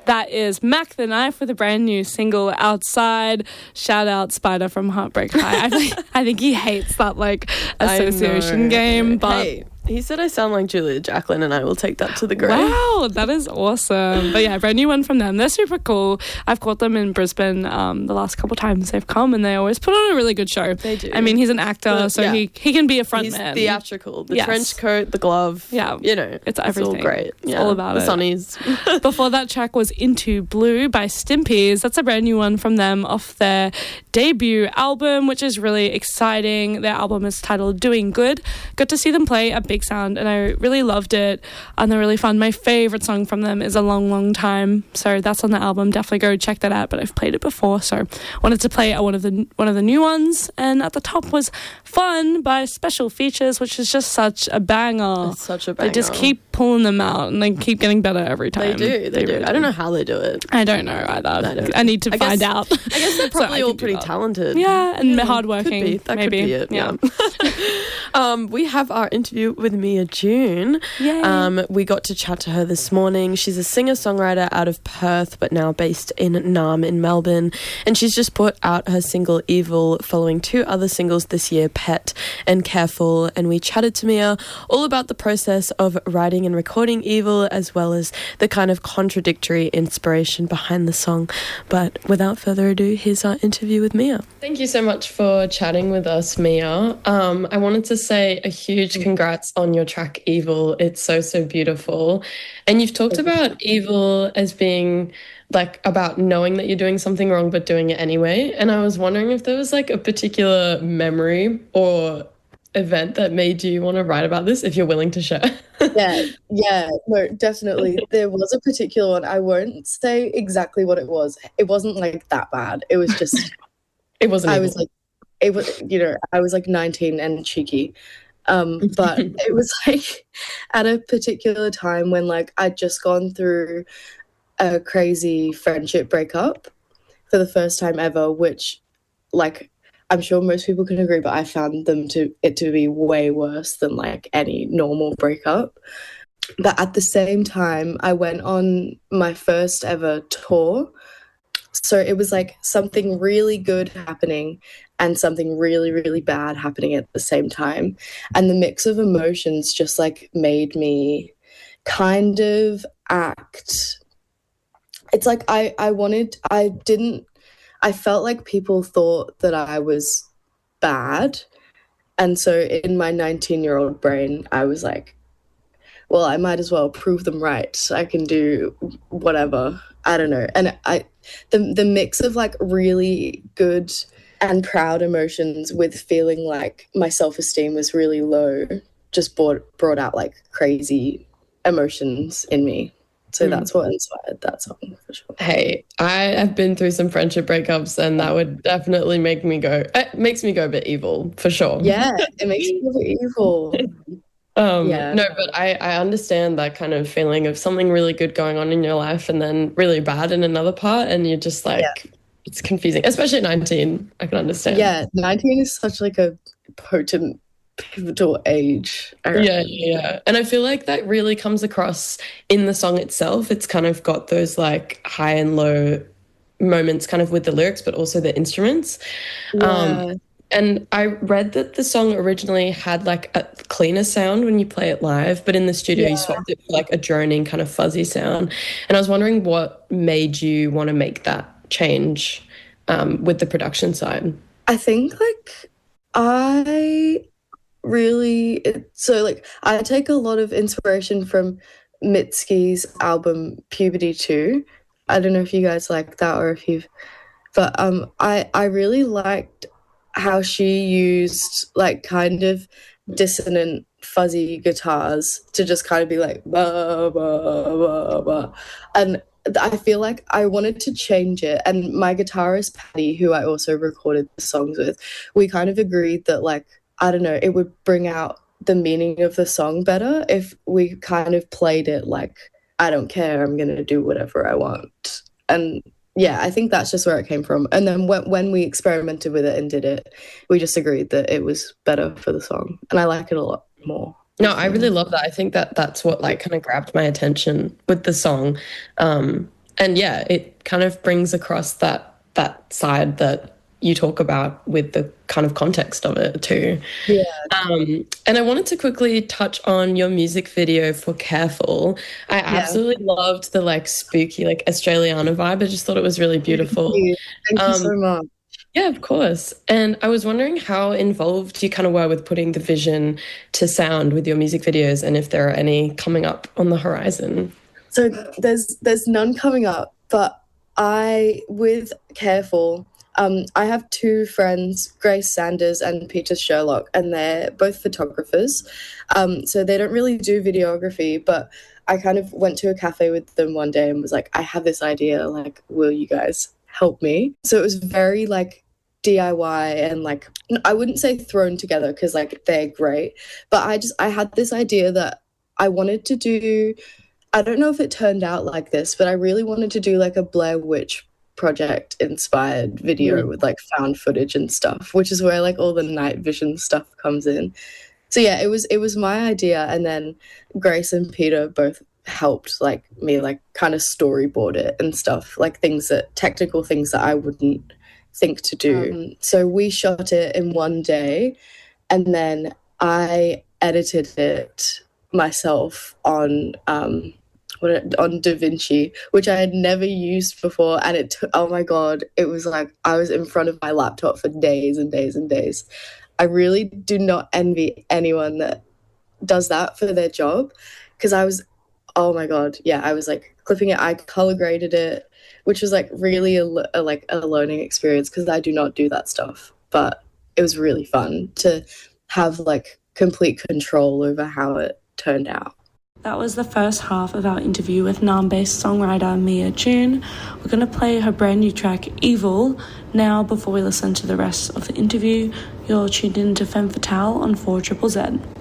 That is Mac the Knife with a brand new single, Outside. Shout out Spider from Heartbreak High. I think he hates that like association game, but hey, he said I sound like Julia Jacklin, and I will take that to the grave. Wow, that is awesome. But yeah, brand new one from them. They're super cool. I've caught them in Brisbane the last couple times they've come, and they always put on a really good show. They do. I mean, he's an actor, so he can be a front He's man. theatrical. The trench coat, the glove. Yeah. You know, it's everything. It's all great. It's all about the sunnies. Before that track was Into Blue by Stimpies. That's a brand new one from them off their debut album, which is really exciting. Their album is titled Doing Good. Got to see them play at Big Sound, and I really loved it, and they're really fun. My favourite song from them is A Long, Long Time, so that's on the album. Definitely go check that out, but I've played it before, so wanted to play one of the new ones. And at the top was Fun by Special Features, which is just such a banger. It's such a banger. They just keep pulling them out, and they keep getting better every time. They do. Really I don't know how they do it. I don't know either. I need to find out. I guess they're probably all pretty talented. Yeah, and hardworking. That could be it. Yeah. We have our interview with Mia June. Yay. We got to chat to her this morning. She's a singer-songwriter out of Perth, but now based in Naarm in Melbourne. And she's just put out her single Evil, following 2 other singles this year, Pet and Careful. And we chatted to Mia all about the process of writing and recording Evil, as well as the kind of contradictory inspiration behind the song. But without further ado, here's our interview with Mia. Thank you so much for chatting with us, Mia. I wanted to say a huge congrats on your track Evil. It's so beautiful. And you've talked about Evil as being like about knowing that you're doing something wrong but doing it anyway. And I was wondering if there was like a particular memory or event that made you want to write about this, if you're willing to share. No, definitely. There was a particular one. I won't say exactly what it was. It wasn't like that bad. It was just it wasn't. I was like, it was, you know, I was like 19 and cheeky. But it was like at a particular time when like I'd just gone through a crazy friendship breakup for the first time ever, which like I'm sure most people can agree, but I found it to be way worse than like any normal breakup. But at the same time, I went on my first ever tour. So it was like something really good happening and something really, really bad happening at the same time. And the mix of emotions just like made me kind of act. It's like I felt like people thought that I was bad. And so in my 19-year-old brain, I was like, well, I might as well prove them right. I can do whatever. I don't know. And the mix of like really good and proud emotions with feeling like my self-esteem was really low just brought out like crazy emotions in me. So that's what inspired that song for sure. Hey, I have been through some friendship breakups, and that would definitely make me go. It makes me go a bit evil for sure. Yeah, it makes me go evil. No, but I understand that kind of feeling of something really good going on in your life and then really bad in another part, and you're just like, it's confusing, especially at 19. I can understand. Yeah, 19 is such like a potent, pivotal age. Yeah. And I feel like that really comes across in the song itself. It's kind of got those like high and low moments kind of with the lyrics, but also the instruments. Yeah. And I read that the song originally had like a cleaner sound when you play it live, but in the studio you swapped it for like a droning kind of fuzzy sound. And I was wondering what made you want to make that change with the production side. I think like I take a lot of inspiration from Mitski's album Puberty 2. I don't know if you guys like that or if you've, but I really liked how she used like kind of dissonant fuzzy guitars to just kind of be like bah, bah, bah, bah. And I feel like I wanted to change it, and my guitarist Patty, who I also recorded the songs with, we kind of agreed that like, I don't know, it would bring out the meaning of the song better if we kind of played it like, I don't care, I'm gonna do whatever I want. And yeah, I think that's just where it came from. And then when we experimented with it and did it, we just agreed that it was better for the song. And I like it a lot more. No, I really love that. I think that that's what like kind of grabbed my attention with the song. And And yeah, it kind of brings across that side that you talk about with the kind of context of it too. Yeah. And I wanted to quickly touch on your music video for Careful. I absolutely loved the like spooky, like Australiana vibe. I just thought it was really beautiful. Thank you so much. Yeah, of course. And I was wondering how involved you kind of were with putting the vision to sound with your music videos, and if there are any coming up on the horizon. So there's none coming up, but with Careful, I have two friends, Grace Sanders and Peter Sherlock, and they're both photographers. So they don't really do videography, but I kind of went to a cafe with them one day and was like, I have this idea, like, will you guys help me? So it was very like DIY and like, I wouldn't say thrown together because like they're great, but I had this idea that I wanted to do, I don't know if it turned out like this, but I really wanted to do like a Blair Witch Project inspired video with like found footage and stuff, which is where like all the night vision stuff comes in. So yeah, it was my idea, and then Grace and Peter both helped like me like kind of storyboard it and stuff, like technical things that I wouldn't think to do. So we shot it in one day, and then I edited it myself on DaVinci, which I had never used before, and it took, oh my god, it was like I was in front of my laptop for days and days and days. I really do not envy anyone that does that for their job, because oh my god, yeah, I was like clipping it, I color graded it, which was like really a learning experience because I do not do that stuff, but it was really fun to have like complete control over how it turned out. That was the first half of our interview with Naarm-based songwriter Mia June. We're going to play her brand new track, Evil. Now, before we listen to the rest of the interview, you're tuned in to Femme Fatale on 4ZZZ.